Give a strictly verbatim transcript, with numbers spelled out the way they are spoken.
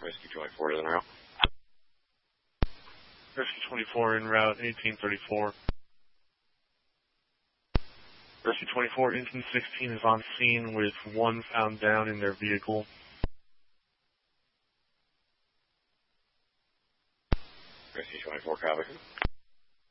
Rescue twenty-four is en route. Rescue twenty-four en route, eighteen thirty-four. Rescue twenty-four, Engine sixteen is on scene with one found down in their vehicle. Rescue twenty-four, copy.